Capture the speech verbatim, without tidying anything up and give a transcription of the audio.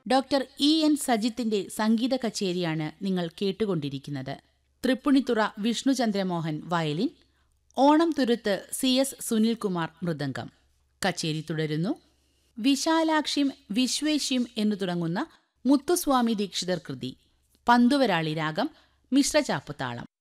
Doctor E N സജിത്തിന്റെ സംഗീത കച്ചേരിയാണ് നിങ്ങൾ കേട്ടുകൊണ്ടിരിക്കുന്നത്. Tripunithura വിഷ്ണുചന്ദ്രമോഹൻ violin, Onam തുരുത്ത് C S Sunilkumar mridangam. കച്ചേരി തുടരുന്നു. വിശാലാക്ഷ്യം വിശ്വേശ്യം എന്നു തുടങ്ങുന്ന മുത്തുസ്വാമി ദീക്ഷിതർ കൃതി. പന്തുവരാളി രാഗം, മിശ്രചാപ്പുതാളം.